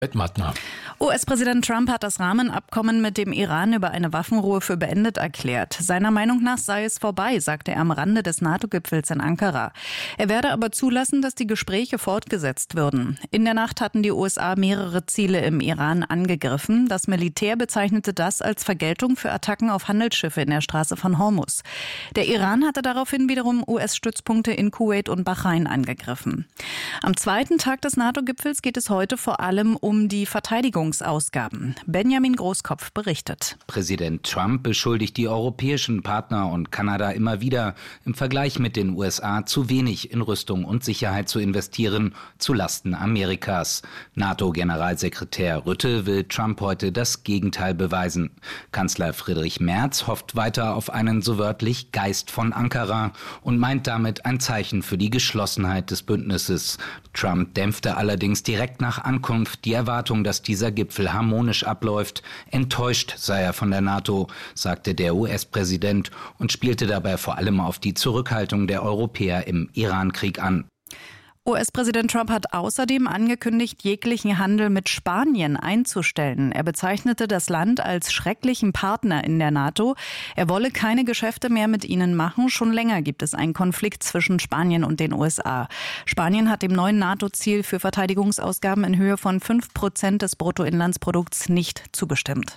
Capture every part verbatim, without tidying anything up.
Mattner. U S-Präsident Trump hat das Rahmenabkommen mit dem Iran über eine Waffenruhe für beendet erklärt. Seiner Meinung nach sei es vorbei, sagte er am Rande des NATO-Gipfels in Ankara. Er werde aber zulassen, dass die Gespräche fortgesetzt würden. In der Nacht hatten die U S A mehrere Ziele im Iran angegriffen. Das Militär bezeichnete das als Vergeltung für Attacken auf Handelsschiffe in der Straße von Hormuz. Der Iran hatte daraufhin wiederum U S-Stützpunkte in Kuwait und Bahrain angegriffen. Am zweiten Tag des NATO-Gipfels geht es heute vor allem um um die Verteidigungsausgaben. Benjamin Großkopf berichtet. Präsident Trump beschuldigt die europäischen Partner und Kanada immer wieder, im Vergleich mit den U S A zu wenig in Rüstung und Sicherheit zu investieren, zu Lasten Amerikas. NATO-Generalsekretär Rutte will Trump heute das Gegenteil beweisen. Kanzler Friedrich Merz hofft weiter auf einen so wörtlich Geist von Ankara und meint damit ein Zeichen für die Geschlossenheit des Bündnisses. Trump dämpfte allerdings direkt nach Ankunft die Erwartung, dass dieser Gipfel harmonisch abläuft. Enttäuscht sei er von der NATO, sagte der U S-Präsident und spielte dabei vor allem auf die Zurückhaltung der Europäer im Iran-Krieg an. U S-Präsident Trump hat außerdem angekündigt, jeglichen Handel mit Spanien einzustellen. Er bezeichnete das Land als schrecklichen Partner in der NATO. Er wolle keine Geschäfte mehr mit ihnen machen. Schon länger gibt es einen Konflikt zwischen Spanien und den U S A. Spanien hat dem neuen NATO-Ziel für Verteidigungsausgaben in Höhe von fünf Prozent des Bruttoinlandsprodukts nicht zugestimmt.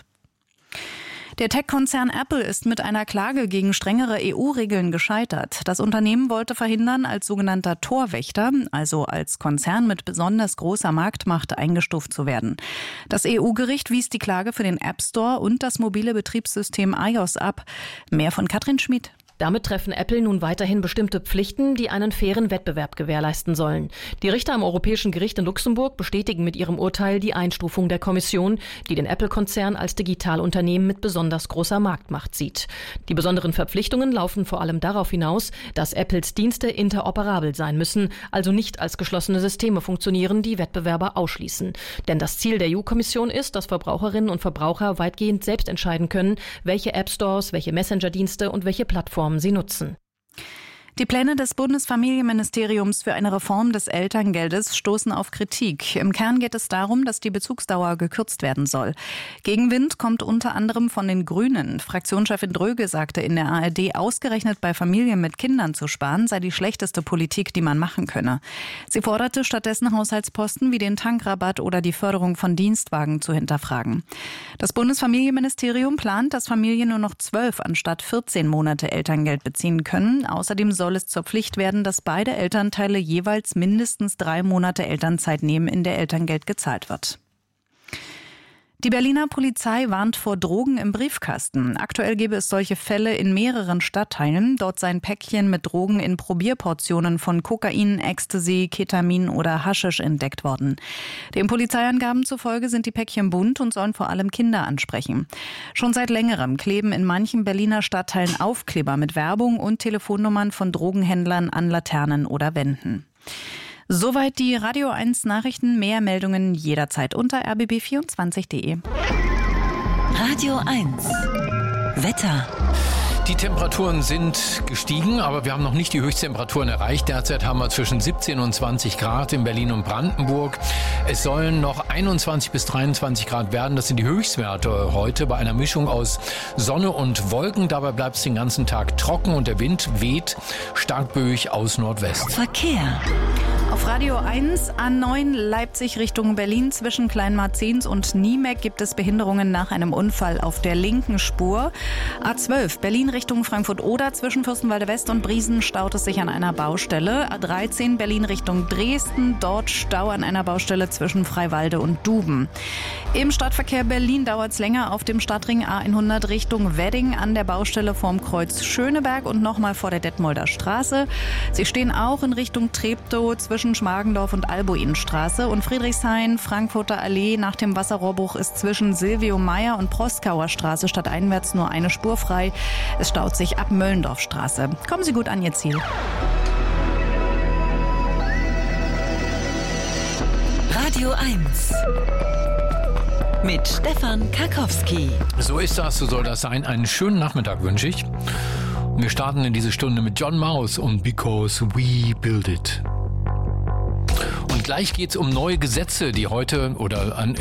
Der Tech-Konzern Apple ist mit einer Klage gegen strengere E U-Regeln gescheitert. Das Unternehmen wollte verhindern, als sogenannter Torwächter, also als Konzern mit besonders großer Marktmacht, eingestuft zu werden. Das E U-Gericht wies die Klage für den App Store und das mobile Betriebssystem iOS ab. Mehr von Katrin Schmid. Damit treffen Apple nun weiterhin bestimmte Pflichten, die einen fairen Wettbewerb gewährleisten sollen. Die Richter am Europäischen Gericht in Luxemburg bestätigen mit ihrem Urteil die Einstufung der Kommission, die den Apple-Konzern als Digitalunternehmen mit besonders großer Marktmacht sieht. Die besonderen Verpflichtungen laufen vor allem darauf hinaus, dass Apples Dienste interoperabel sein müssen, also nicht als geschlossene Systeme funktionieren, die Wettbewerber ausschließen. Denn das Ziel der E U-Kommission ist, dass Verbraucherinnen und Verbraucher weitgehend selbst entscheiden können, welche App-Stores, welche Messenger-Dienste und welche Plattformen sie nutzen. Die Pläne des Bundesfamilienministeriums für eine Reform des Elterngeldes stoßen auf Kritik. Im Kern geht es darum, dass die Bezugsdauer gekürzt werden soll. Gegenwind kommt unter anderem von den Grünen. Fraktionschefin Dröge sagte in der A R D, ausgerechnet bei Familien mit Kindern zu sparen, sei die schlechteste Politik, die man machen könne. Sie forderte stattdessen Haushaltsposten wie den Tankrabatt oder die Förderung von Dienstwagen zu hinterfragen. Das Bundesfamilienministerium plant, dass Familien nur noch zwölf anstatt vierzehn Monate Elterngeld beziehen können. Außerdem soll soll es zur Pflicht werden, dass beide Elternteile jeweils mindestens drei Monate Elternzeit nehmen, in der Elterngeld gezahlt wird. Die Berliner Polizei warnt vor Drogen im Briefkasten. Aktuell gäbe es solche Fälle in mehreren Stadtteilen. Dort seien Päckchen mit Drogen in Probierportionen von Kokain, Ecstasy, Ketamin oder Haschisch entdeckt worden. Den Polizeiangaben zufolge sind die Päckchen bunt und sollen vor allem Kinder ansprechen. Schon seit längerem kleben in manchen Berliner Stadtteilen Aufkleber mit Werbung und Telefonnummern von Drogenhändlern an Laternen oder Wänden. Soweit die Radio eins Nachrichten. Mehr Meldungen jederzeit unter r b b vierundzwanzig punkt d e. Radio eins Wetter. Die Temperaturen sind gestiegen, aber wir haben noch nicht die Höchsttemperaturen erreicht. Derzeit haben wir zwischen siebzehn und zwanzig Grad in Berlin und Brandenburg. Es sollen noch einundzwanzig bis dreiundzwanzig Grad werden. Das sind die Höchstwerte heute bei einer Mischung aus Sonne und Wolken. Dabei bleibt es den ganzen Tag trocken und der Wind weht stark böig aus Nordwest. Verkehr. Auf Radio eins A neun Leipzig Richtung Berlin zwischen Kleinmarzens und Niemeck gibt es Behinderungen nach einem Unfall auf der linken Spur. A zwölf Berlin Richtung Frankfurt-Oder zwischen Fürstenwalde West und Briesen staut es sich an einer Baustelle. A dreizehn Berlin Richtung Dresden, dort Stau an einer Baustelle zwischen Freiwalde und Duben. Im Stadtverkehr Berlin dauert es länger auf dem Stadtring A hundert Richtung Wedding an der Baustelle vorm Kreuz Schöneberg und nochmal vor der Detmolder Straße. Sie stehen auch in Richtung Treptow zwischen Schmargendorf und Albuinstraße und Friedrichshain, Frankfurter Allee nach dem Wasserrohrbruch ist zwischen Silvio Meyer und Proskauer Straße stadteinwärts nur eine Spur frei. Es staut sich ab Möllendorfstraße. Kommen Sie gut an Ihr Ziel. Radio eins mit Stefan Karkowski. So ist das, so soll das sein. Einen schönen Nachmittag wünsche ich. Und wir starten in diese Stunde mit John Maus und Because We Build It. Und gleich geht es um neue Gesetze, die heute oder an